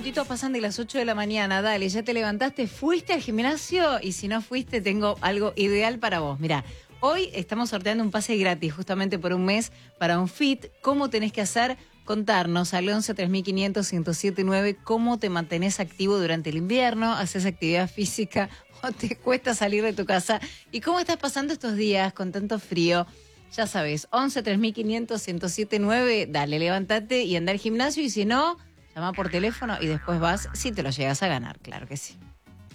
minutitos pasan de las 8 de la mañana. Dale, ya te levantaste, fuiste al gimnasio y si no fuiste, tengo algo ideal para vos. Mirá, hoy estamos sorteando un pase gratis justamente por un mes para un fit. ¿Cómo tenés que hacer? Contarnos al 11 3500 1079 cómo te mantenés activo durante el invierno, haces actividad física o te cuesta salir de tu casa y cómo estás pasando estos días con tanto frío. Ya sabes, 11 3500 1079, dale, levántate y anda al gimnasio y si no, llama por teléfono y después vas si te lo llegas a ganar, claro que sí.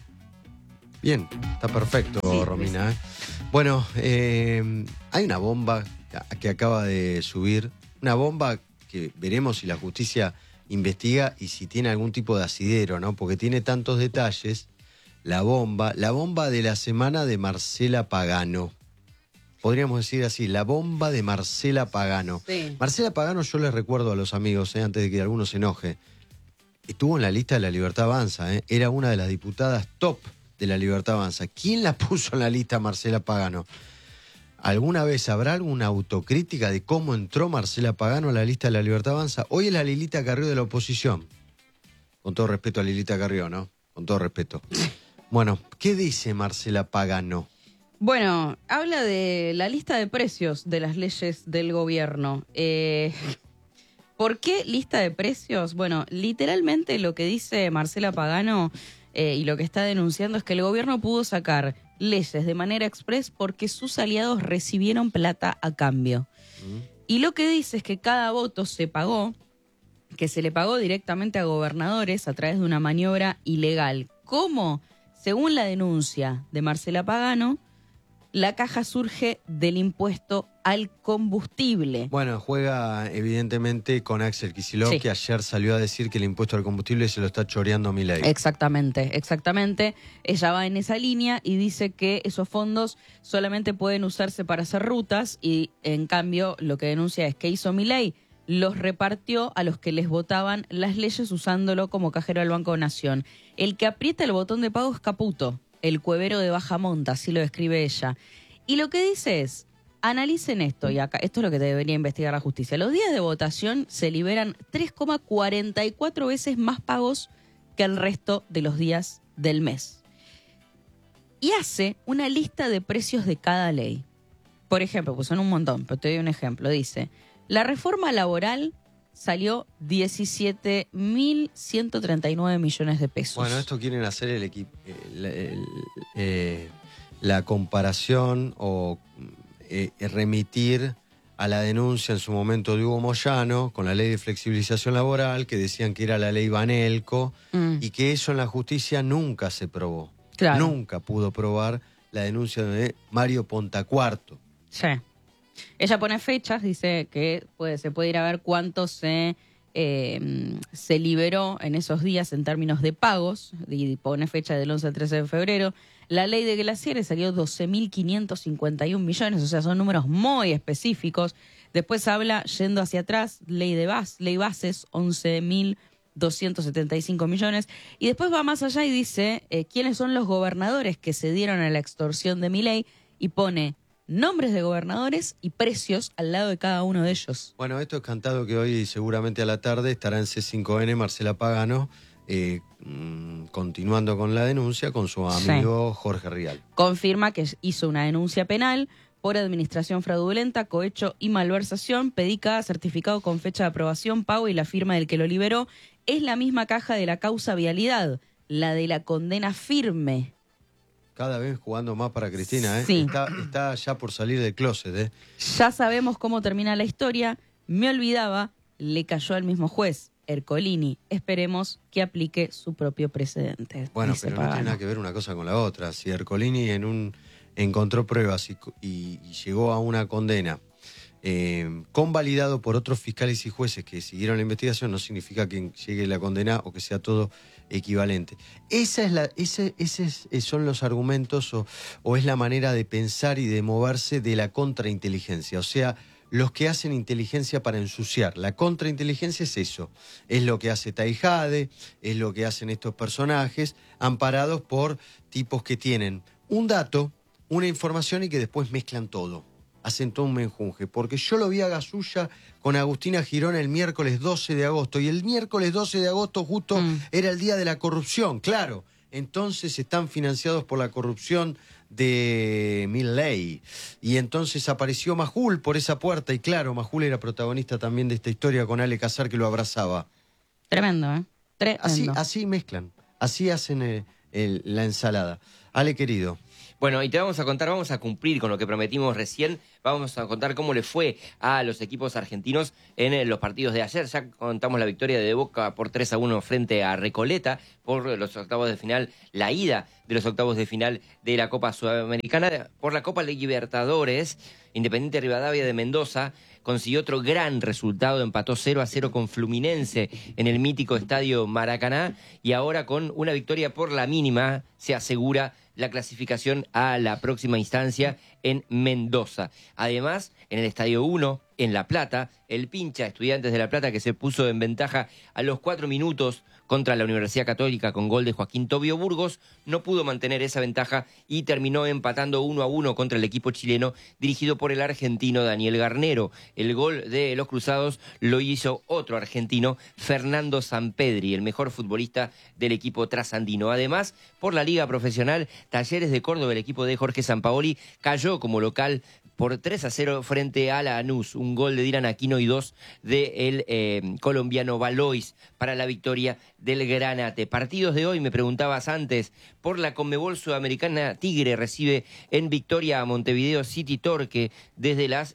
Bien, está perfecto, Sí, Romina. Bueno, hay una bomba que acaba de subir, una bomba que veremos si la justicia investiga y si tiene algún tipo de asidero, ¿no? Porque tiene tantos detalles. La bomba de la semana de Marcela Pagano. Podríamos decir así, la bomba de Marcela Pagano. Sí. Marcela Pagano, yo les recuerdo a los amigos, antes de que alguno se enoje, estuvo en la lista de La Libertad Avanza, era una de las diputadas top de La Libertad Avanza. ¿Quién la puso en la lista, Marcela Pagano? ¿Alguna vez habrá alguna autocrítica de cómo entró Marcela Pagano a la lista de La Libertad Avanza? Hoy es la Lilita Carrió de la oposición. Con todo respeto a Lilita Carrió, ¿no? Con todo respeto. Bueno, ¿qué dice Marcela Pagano? Bueno, habla de la lista de precios de las leyes del gobierno. ¿Por qué lista de precios? Bueno, literalmente lo que dice Marcela Pagano y lo que está denunciando es que el gobierno pudo sacar leyes de manera express porque sus aliados recibieron plata a cambio. Y lo que dice es que cada voto se pagó, que se le pagó directamente a gobernadores a través de una maniobra ilegal. ¿Cómo? Según la denuncia de Marcela Pagano, la caja surge del impuesto al combustible. Bueno, juega evidentemente con Axel Kicillof, Sí. que ayer salió a decir que el impuesto al combustible se lo está choreando Milei. Exactamente. Ella va en esa línea y dice que esos fondos solamente pueden usarse para hacer rutas y en cambio lo que denuncia es que hizo Milei, los repartió a los que les votaban las leyes usándolo como cajero del Banco Nación. El que aprieta el botón de pago es Caputo, el cuevero de baja monta, así lo describe ella. Y lo que dice es, analicen esto, y acá esto es lo que debería investigar la justicia. Los días de votación se liberan 3,44 veces más pagos que el resto de los días del mes. Y hace una lista de precios de cada ley. Por ejemplo, pues son un montón, pero te doy un ejemplo. Dice, la reforma laboral salió 17.139 millones de pesos. Bueno, esto quieren hacer la comparación o remitir a la denuncia en su momento de Hugo Moyano con la ley de flexibilización laboral, que decían que era la ley Banelco, y que eso en la justicia nunca se probó. Claro. Nunca pudo probar la denuncia de Mario Pontacuarto. Sí. Ella pone fechas, dice que se puede ir a ver cuánto se liberó en esos días en términos de pagos, y pone fecha del 11 al 13 de febrero. La ley de glaciares salió 12.551 millones, o sea, son números muy específicos. Después habla, yendo hacia atrás, ley bases, 11.275 millones. Y después va más allá y dice quiénes son los gobernadores que se dieron a la extorsión de Milei y pone nombres de gobernadores y precios al lado de cada uno de ellos. Bueno, esto es cantado que hoy seguramente a la tarde estará en C5N Marcela Pagano, continuando con la denuncia con su amigo Jorge Rial. Confirma que hizo una denuncia penal por administración fraudulenta, cohecho y malversación, pedí cada certificado con fecha de aprobación, pago y la firma del que lo liberó. Es la misma caja de la causa vialidad, la de la condena firme. Cada vez jugando más para Cristina, Sí. Está ya por salir del closet, Ya sabemos cómo termina la historia. Me olvidaba, le cayó al mismo juez, Ercolini. Esperemos que aplique su propio precedente. Bueno, dice pero no Pagano. tiene nada que ver una cosa con la otra. Si Ercolini encontró pruebas y llegó a una condena convalidado por otros fiscales y jueces que siguieron la investigación, no significa que llegue la condena o que sea todo equivalente. Esos son los argumentos o es la manera de pensar y de moverse de la contrainteligencia. O sea, los que hacen inteligencia para ensuciar. La contrainteligencia es eso. Es lo que hace Taijade, es lo que hacen estos personajes, amparados por tipos que tienen un dato, una información y que después mezclan todo. hacen todo un menjunje, porque yo lo vi a Gasulla con Agustina Girón el miércoles 12 de agosto, y el miércoles 12 de agosto justo era el día de la corrupción, claro. Entonces están financiados por la corrupción de Milei. Y entonces apareció Majul por esa puerta, y claro, Majul era protagonista también de esta historia con Ale Casar, que lo abrazaba. Tremendo, ¿eh? Tremendo. Así mezclan, así hacen la ensalada. Ale, querido. Bueno, y te vamos a contar, vamos a cumplir con lo que prometimos recién, vamos a contar cómo le fue a los equipos argentinos en los partidos de ayer. Ya contamos la victoria de Boca por 3-1 frente a Recoleta por los octavos de final, la ida de los octavos de final de la Copa Sudamericana. Por la Copa Libertadores, Independiente Rivadavia de Mendoza consiguió otro gran resultado, empató 0-0 con Fluminense en el mítico estadio Maracaná, y ahora con una victoria por la mínima se asegura la clasificación a la próxima instancia en Mendoza. Además, en el Estadio 1, en La Plata, el Pincha, Estudiantes de La Plata, que se puso en ventaja a los 4 minutos contra la Universidad Católica con gol de Joaquín Tobio Burgos, no pudo mantener esa ventaja y terminó empatando 1-1 contra el equipo chileno dirigido por el argentino Daniel Garnero. El gol de los Cruzados lo hizo otro argentino, Fernando Sampedri, el mejor futbolista del equipo trasandino. Además, por la Liga Profesional, Talleres de Córdoba, el equipo de Jorge Sampaoli, cayó como local por 3-0 frente a Lanús. Un gol de Dylan Aquino y 2 del colombiano Valois para la victoria del Granate. Partidos de hoy, me preguntabas antes, por la Conmebol Sudamericana, Tigre recibe en Victoria a Montevideo City Torque desde las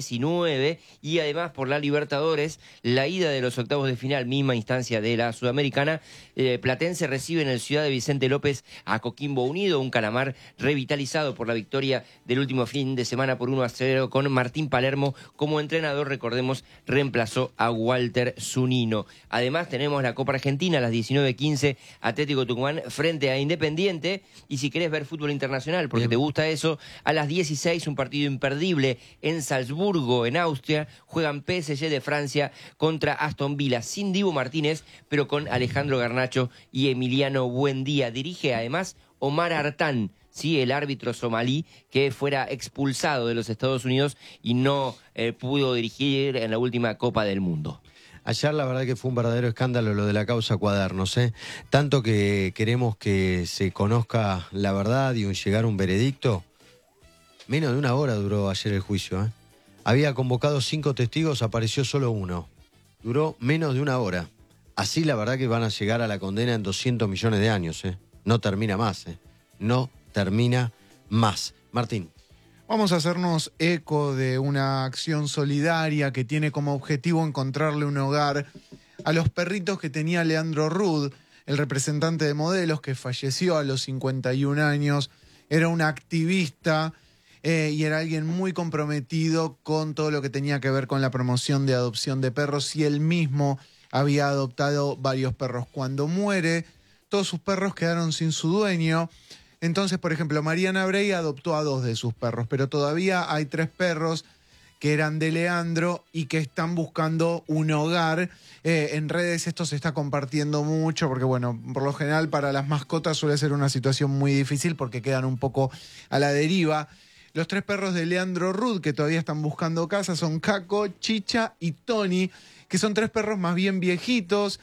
19, y además por la Libertadores, la ida de los octavos de final, misma instancia de la Sudamericana, Platense recibe en el Ciudad de Vicente López a Coquimbo Unido, un Calamar revitalizado por la victoria del último fin de semana por 1-0 con Martín Palermo como entrenador. Recordemos, reemplazó a Walter Zunino. Además tenemos la Copa Argentina a las 19:15, Atlético Tucumán frente a Independiente, y si querés ver fútbol internacional porque te gusta eso, a las 16 un partido imperdible en Salzburgo, en Austria, juegan PSG de Francia contra Aston Villa, sin Dibu Martínez, pero con Alejandro Garnacho y Emiliano Buendía. Dirige además Omar Artán, sí, el árbitro somalí que fuera expulsado de los Estados Unidos y no pudo dirigir en la última Copa del Mundo. Ayer la verdad que fue un verdadero escándalo lo de la causa Cuadernos, ¿eh? Tanto que queremos que se conozca la verdad y llegar a un veredicto. Menos de una hora duró ayer el juicio, ¿eh? Había convocado 5 testigos, apareció solo uno. Duró menos de una hora. Así la verdad que van a llegar a la condena en 200 millones de años, ¿eh? No termina más, ¿eh? No termina más. Martín. Vamos a hacernos eco de una acción solidaria que tiene como objetivo encontrarle un hogar a los perritos que tenía Leandro Rud, el representante de Modelos que falleció a los 51 años. Era un activista y era alguien muy comprometido con todo lo que tenía que ver con la promoción de adopción de perros, y él mismo había adoptado varios perros. Cuando muere, todos sus perros quedaron sin su dueño. Entonces, por ejemplo, Mariana Brey adoptó a 2 de sus perros, pero todavía hay 3 perros que eran de Leandro y que están buscando un hogar. En redes esto se está compartiendo mucho porque, bueno, por lo general para las mascotas suele ser una situación muy difícil porque quedan un poco a la deriva. Los 3 perros de Leandro Rud que todavía están buscando casa son Caco, Chicha y Tony, que son 3 perros más bien viejitos,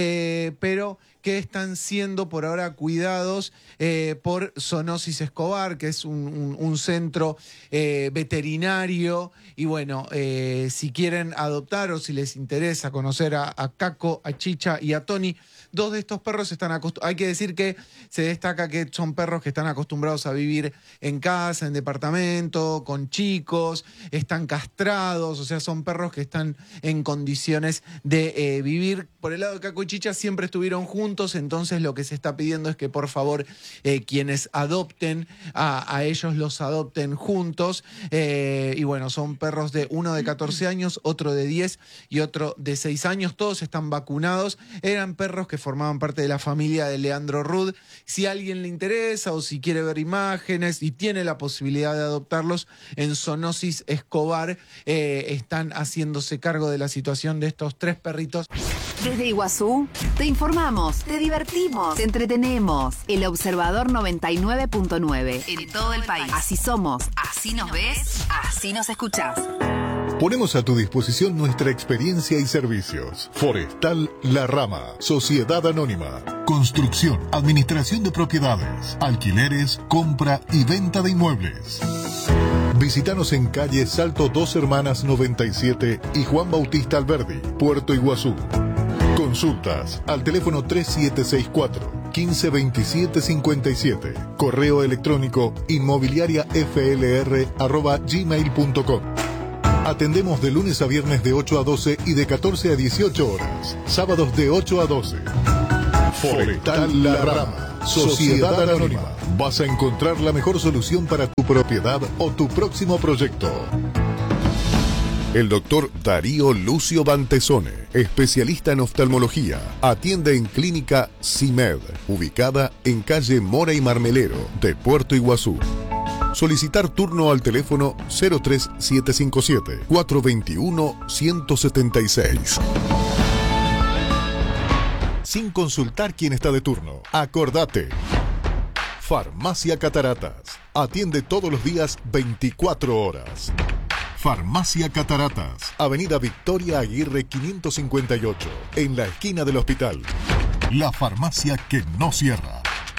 pero que están siendo por ahora cuidados por Zoonosis Escobar, que es un centro veterinario. Y bueno, si quieren adoptar o si les interesa conocer a Caco, a Chicha y a Tony, 2 de estos perros están acostumbrados. Hay que decir que se destaca que son perros que están acostumbrados a vivir en casa, en departamento, con chicos, están castrados, o sea, son perros que están en condiciones de vivir. Por el lado de Caco y Chicha siempre estuvieron juntos, entonces lo que se está pidiendo es que por favor quienes adopten a ellos los adopten juntos. Y bueno, son perros uno de 14 años, otro de 10 y otro de 6 años. Todos están vacunados. Eran perros que formaban parte de la familia de Leandro Rud. Si a alguien le interesa o si quiere ver imágenes y tiene la posibilidad de adoptarlos, en Zoonosis Escobar están haciéndose cargo de la situación de estos 3 perritos. Desde Iguazú, te informamos, te divertimos, te entretenemos. El Observador 99.9 en todo el país. Así somos, así nos ves, así nos escuchás. Ponemos a tu disposición nuestra experiencia y servicios. Forestal La Rama, Sociedad Anónima. Construcción, administración de propiedades, alquileres, compra y venta de inmuebles. Visítanos en calle Salto Dos Hermanas 97 y Juan Bautista Alberdi, Puerto Iguazú. Consultas al teléfono 3764 152757. Correo electrónico inmobiliariaflr@gmail.com. Atendemos de lunes a viernes de 8 a 12 y de 14 a 18 horas. Sábados de 8 a 12. Forestal La Rama, Sociedad Anónima. Vas a encontrar la mejor solución para tu propiedad o tu próximo proyecto. El doctor Darío Lucio Bantesone, especialista en oftalmología, atiende en Clínica CIMED, ubicada en calle Mora y Marmelero, de Puerto Iguazú. Solicitar turno al teléfono 03775-421-176. Sin consultar quién está de turno, acordate. Farmacia Cataratas. Atiende todos los días 24 horas. Farmacia Cataratas, Avenida Victoria Aguirre 558, en la esquina del hospital. La farmacia que no cierra.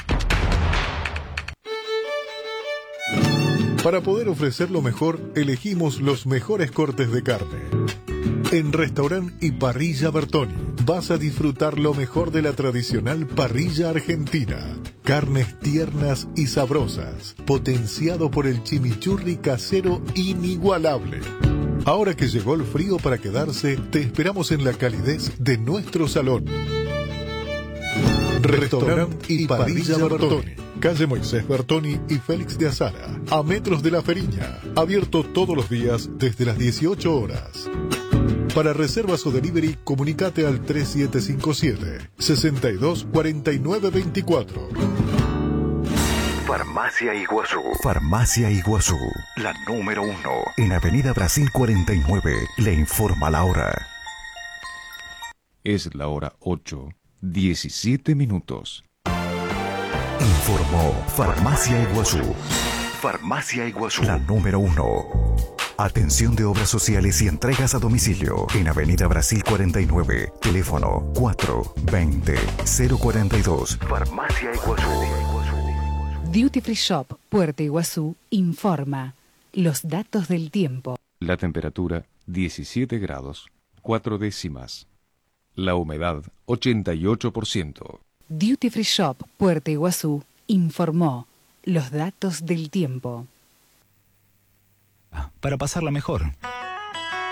Para poder ofrecer lo mejor, elegimos los mejores cortes de carne. En Restaurant y Parrilla Bertoni vas a disfrutar lo mejor de la tradicional parrilla argentina. Carnes tiernas y sabrosas, potenciado por el chimichurri casero inigualable. Ahora que llegó el frío para quedarse, te esperamos en la calidez de nuestro salón. Restaurant y Parrilla Bertoni, calle Moisés Bertoni y Félix de Azara, a metros de La Feriña, abierto todos los días desde las 18 horas. Para reservas o delivery, comunicate al 3757-624924. Farmacia Iguazú. Farmacia Iguazú, la número 1, en Avenida Brasil 49. Le informa la hora. Es la hora 8:17. Informó Farmacia Iguazú. Farmacia Iguazú, la número 1. Atención de obras sociales y entregas a domicilio en Avenida Brasil 49. Teléfono 420-042. Farmacia Iguazú. Duty Free Shop Puerto Iguazú informa los datos del tiempo. La temperatura 17 grados, 4 décimas. La humedad 88%. Duty Free Shop Puerto Iguazú informó los datos del tiempo. Para pasarla mejor.